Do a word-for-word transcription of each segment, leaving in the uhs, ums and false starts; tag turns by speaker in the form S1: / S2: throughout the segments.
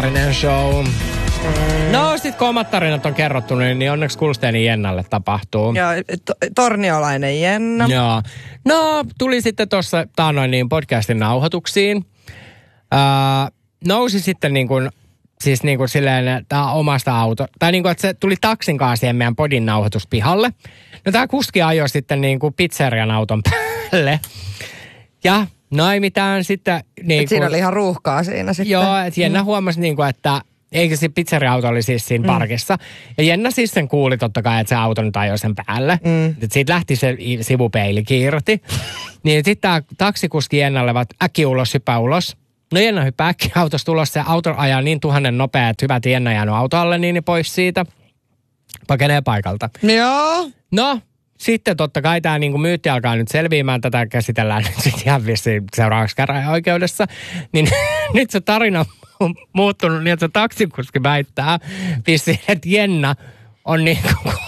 S1: Tarinen show. Mm. No sit kun omat tarinat on kerrottu, niin, niin onneksi Kulsteeni Jennalle tapahtuu.
S2: Joo, to, torniolainen Jenna.
S1: Joo. No tuli sitten tuossa taannoin niin podcastin nauhoituksiin. Öö, nousi sitten niin kuin, siis niin kuin silleen, että omasta auto, tai niin kuin, että se tuli taksin kanssa siihen meidän podin nauhoituspihalle. No tää kuski ajoi sitten niin kuin pizzerian auton päälle. Ja no ei mitään sitten. Niin
S2: siinä oli ihan ruuhkaa siinä sitten.
S1: Joo, että Jenna mm. huomasi niin kuin, että eikö se pizzeria-auto oli siis siinä mm. parkissa. Ja Jenna siis sen kuuli totta kai, että se auto nyt ajoi sen päälle. Mm. Että siitä lähti se sivupeili kiirti. Niin sitten tämä taksikuski Jennalle vaan äkki ulos, hyppää ulos. No Jenna hyppää äkki autosta ulos. Se auto ajaa niin tuhannen nopea, että hyvä, että Jenna jäänyt auto alle niin pois siitä. Pakenee paikalta.
S2: Joo.
S1: No, sitten totta kai tämä niinku myytti alkaa nyt selviämään. Tätä käsitellään nyt sitten ihan vissiin seuraavaksi käräjäoikeudessa. Niin nyt se tarina on muuttunut niin, että se taksikuski väittää vissiin, että Jenna on niinku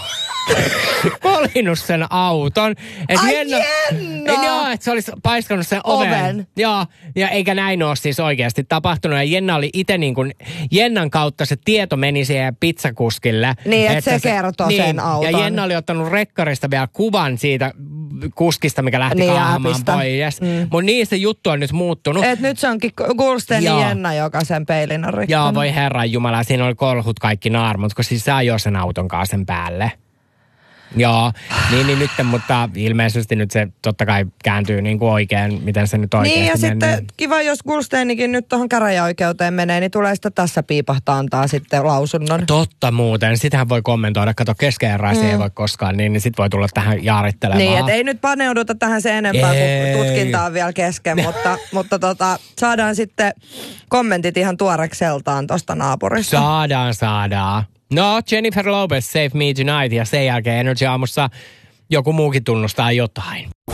S1: kolinut sen auton. Et
S2: Ai
S1: Jenna!
S2: Jenna!
S1: Joo, että se olisi paiskannut sen oven. oven. Joo, ja eikä näin ole siis oikeasti tapahtunut. Ja Jenna oli itse niin kuin, Jennan kautta se tieto meni siihen pizzakuskille.
S2: Niin, että se, se kertoo niin, sen auton.
S1: Ja Jenna oli ottanut rekkarista vielä kuvan siitä kuskista, mikä lähti
S2: niin,
S1: kaahamaan pois. Mm. Mutta niin se juttu on nyt muuttunut.
S2: Et nyt se onkin Kulsteeni Jenna, joka sen peilin on rikkonut.
S1: Joo, voi herran jumala, siinä oli kolhut kaikki naarmut, kun siis se ajoi sen auton kanssa sen päälle. Joo, niin, niin nyt, mutta ilmeisesti nyt se totta kai kääntyy niin kuin oikein, miten se nyt oikeasti
S2: Niin ja
S1: menee.
S2: sitten kiva, jos Kulsteenikin nyt tuohon käräjäoikeuteen menee, niin tulee sitä tässä piipahtaa antaa sitten lausunnon.
S1: Totta muuten, sitähän voi kommentoida, kato keskeneräisiä mm. ei voi koskaan, niin, niin sit voi tulla tähän jaarittelemaan.
S2: Niin, että ei nyt paneuduta tähän sen enempää, ei. kun tutkinta on vielä kesken, mutta, mutta tota, saadaan sitten kommentit ihan tuorekseltaan tuosta naapurista.
S1: Saadaan, saadaan. No, Jennifer Lopez, Save Me Tonight, ja sen jälkeen Energy Aamussa joku muukin tunnustaa jotain.